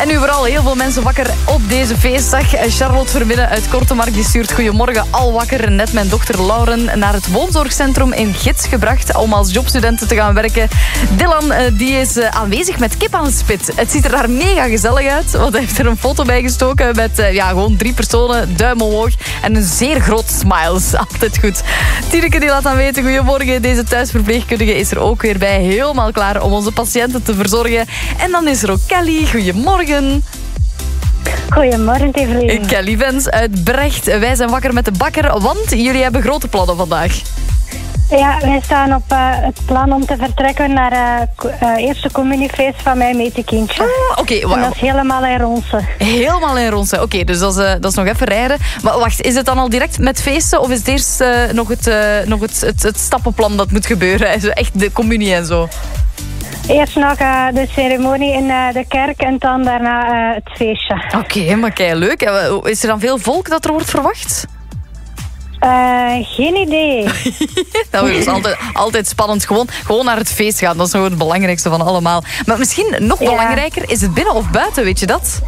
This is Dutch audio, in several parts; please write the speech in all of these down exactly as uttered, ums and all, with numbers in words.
En nu vooral heel veel mensen wakker op deze feestdag. Charlotte Verbinnen uit Kortemark die stuurt: goedemorgen, al wakker. Net mijn dochter Lauren naar het woonzorgcentrum in Gids gebracht om als jobstudenten te gaan werken. Dylan die is aanwezig met kip aan het spit. Het ziet er daar mega gezellig uit, want hij heeft er een foto bij gestoken met ja, gewoon drie personen, duim omhoog en een zeer groot smile. Altijd goed. Tineke die laat dan weten: goedemorgen, deze thuisverpleegkundige is er ook weer bij, helemaal klaar om onze patiënten te verzorgen. En dan is er ook Kelly. Goedemorgen. Goedemorgen, Evelien. Kelly Vens uit Brecht. Wij zijn wakker met de bakker, want jullie hebben grote plannen vandaag. Ja, wij staan op uh, het plan om te vertrekken naar het uh, uh, eerste communiefeest van mijn metekindje. Ah, Oké, okay, en dat is helemaal in Ronsen. Helemaal in Ronsen. Oké, okay, dus dat is, uh, dat is nog even rijden. Maar wacht, is het dan al direct met feesten of is het eerst uh, nog, het, uh, nog het, het, het stappenplan dat moet gebeuren? Zo echt de communie en zo. Eerst nog uh, de ceremonie in uh, de kerk en dan daarna uh, het feestje. Oké, okay, maar kei leuk. Is er dan veel volk dat er wordt verwacht? Uh, geen idee. Dat is altijd, altijd spannend. Gewoon, gewoon naar het feest gaan. Dat is nog het belangrijkste van allemaal. Maar misschien nog ja. belangrijker, is het binnen of buiten? Weet je dat?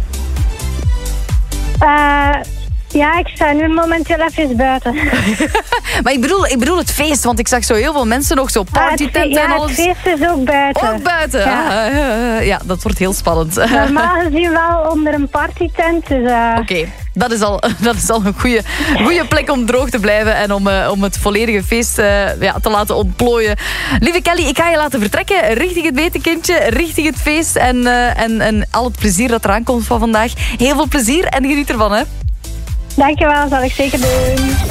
Uh, ja, ik sta nu momenteel even buiten. Maar ik bedoel, ik bedoel het feest, want ik zag zo heel veel mensen nog zo partytenten uh, ja, en alles. het feest is ook buiten. Ook buiten? Ja, ah, uh, uh, ja dat wordt heel spannend. Normaal gezien wel onder een partytent. Dus, uh... Oké. Okay. Dat is al, dat is al een goede, goede plek om droog te blijven en om, uh, om het volledige feest uh, ja, te laten ontplooien. Lieve Kelly, ik ga je laten vertrekken richting het metekindje, richting het feest en, uh, en, en al het plezier dat eraan komt van vandaag. Heel veel plezier en geniet ervan, hè. Dankjewel, zal ik zeker doen.